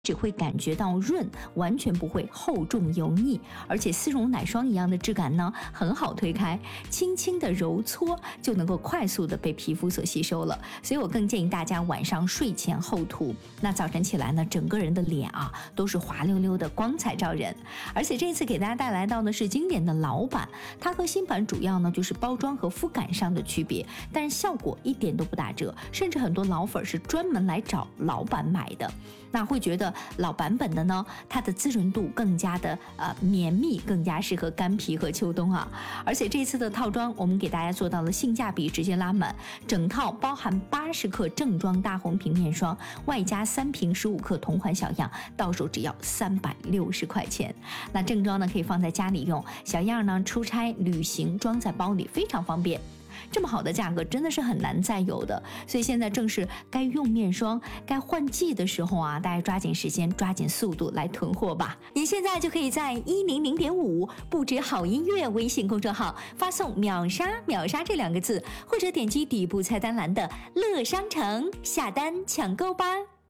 只会感觉到润，完全不会厚重油腻，而且丝绒奶霜一样的质感呢，很好推开，轻轻的揉搓就能够快速的被皮肤所吸收了。所以我更建议大家晚上睡前后涂，那早晨起来呢，整个人的脸啊都是滑溜溜的，光彩照人。而且这一次给大家带来到的是经典的老版，它和新版主要呢就是包装和肤感上的区别，但是效果一点都不打折，甚至很多老粉是专门来找老版买的。那会觉得老版本的呢，它的滋润度更加的绵密，更加适合干皮和秋冬啊。而且这次的套装我们给大家做到了性价比直接拉满，整套包含80克正装大红瓶面霜，外加3瓶15克同款小样，到手只要360块钱。那正装呢可以放在家里用，小样呢出差旅行装在包里非常方便。这么好的价格真的是很难再有的，所以现在正是该用面霜该换季的时候啊，大家抓紧时间抓紧速度来囤货吧。您现在就可以在100.5不止好音乐微信公众号发送秒杀秒杀这2个字，或者点击底部菜单栏的乐商城下单抢购吧。